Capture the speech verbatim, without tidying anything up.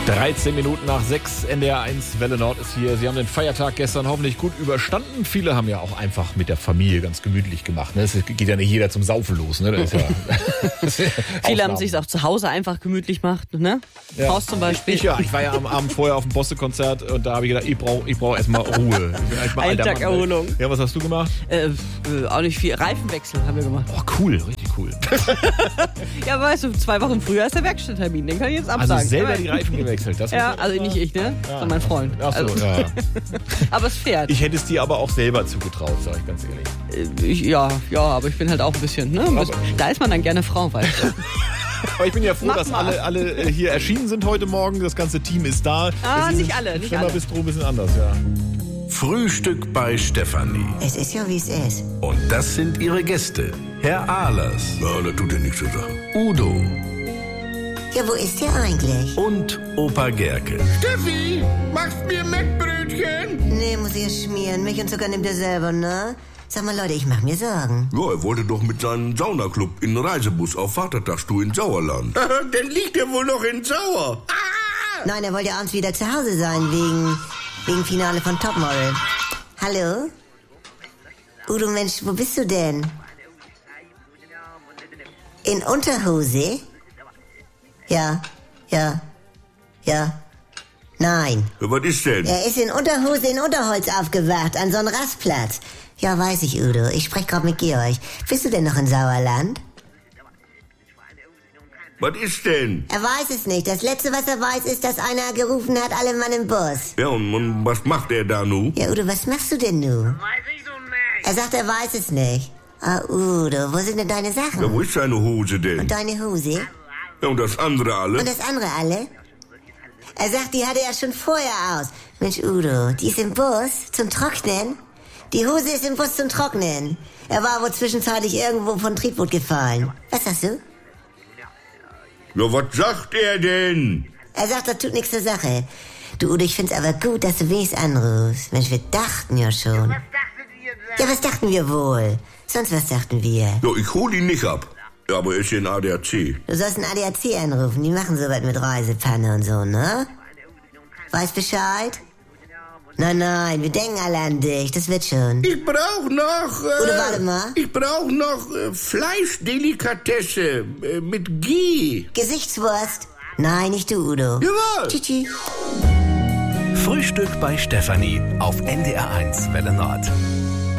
dreizehn Minuten nach sechs, N D R eins, Welle Nord ist hier. Sie haben den Feiertag gestern hoffentlich gut überstanden. Viele haben ja auch einfach mit der Familie ganz gemütlich gemacht. Ne? Es geht ja nicht jeder zum Saufen los. Ne? Das ist ja Viele haben sich auch zu Hause einfach gemütlich gemacht. Ne? Ja. Faust zum Beispiel. Ich, ja, ich war ja am Abend vorher auf dem Bosse-Konzert und da habe ich gedacht, ich brauche ich brauch erstmal Ruhe. Ein Tag Erholung. Ja, was hast du gemacht? Äh, auch nicht viel. Reifenwechsel haben wir gemacht. Oh, cool, richtig cool. Ja, weißt du, zwei Wochen früher ist der Werkstatttermin. Den kann ich jetzt absagen. Also selber die Reifen gewechselt. Das ja, also nicht ich, ne? Ja. Sondern mein Freund. Ach so, also. ja. Aber es fährt. Ich hätte es dir aber auch selber zugetraut, sag ich ganz ehrlich. Äh, ich, ja, ja, aber ich bin halt auch ein bisschen, ne? Ein bisschen, da ist man dann gerne Frau, weißt du. Aber ich bin ja froh, Mach dass mal. alle, alle hier erschienen sind heute Morgen. Das ganze Team ist da. Ah, Das nicht ist alle, nicht Schlemmer alle. Bistro ein bisschen anders, ja. Frühstück bei Stefanie. Es ist ja, wie es ist. Und das sind ihre Gäste. Herr Ahlers. Ja, das tut ja nichts zu sagen. Udo Ja, wo ist der eigentlich? und Opa Gerke. Steffi, machst mir Mettbrötchen? Nee, muss ich ja schmieren. Milch und Zucker nimmt er selber, ne? Sag mal, Leute, ich mach mir Sorgen. Ja, er wollte doch mit seinem Saunaclub in den Reisebus auf Vatertagstour in Sauerland. Dann liegt er wohl noch in Sauer. Ah! Nein, er wollte abends wieder zu Hause sein, wegen, wegen Finale von Topmodel. Hallo? Udo, Mensch, wo bist du denn? In Unterhose? Ja, ja, ja. Nein. Ja, was ist denn? Er ist in Unterhose in Unterholz aufgewacht, an so einem Rastplatz. Ja, weiß ich, Udo. Ich sprech grad mit Georg. Bist du denn noch in Sauerland? Was ist denn? Er weiß es nicht. Das Letzte, was er weiß, ist, dass einer gerufen hat, alle Mann im Bus. Ja, und, und was macht er da nu? Ja, Udo, was machst du denn nu? Weiß ich so nicht. Er sagt, er weiß es nicht. Ah, Udo, wo sind denn deine Sachen? Ja, wo ist seine Hose denn? Und deine Hose? Ja, und das andere alle? Und das andere alle? Er sagt, die hatte er schon vorher aus. Mensch, Udo, die ist im Bus zum Trocknen? Die Hose ist im Bus zum Trocknen. Er war wohl zwischenzeitlich irgendwo von Triebboot gefallen. Was sagst du? Ja, was sagt er denn? Er sagt, das tut nichts zur Sache. Du, Udo, ich find's aber gut, dass du wenigstens anrufst. Mensch, wir dachten ja schon. Was dachtet ihr denn? Ja, was dachten wir wohl? Sonst was dachten wir? Ja, ich hol ihn nicht ab. Ja, aber er ist ja in A D A C. Du sollst einen A D A C anrufen, die machen sowas mit Reisepanne und so, ne? Weiß Bescheid? Nein, nein, wir denken alle an dich, das wird schon. Ich brauch noch... Äh, Udo, warte mal. Ich brauch noch äh, Fleischdelikatesse äh, mit Ghee. Gesichtswurst? Nein, nicht du, Udo. Jawohl. Tschüssi. Frühstück bei Stefanie auf N D R eins Welle Nord.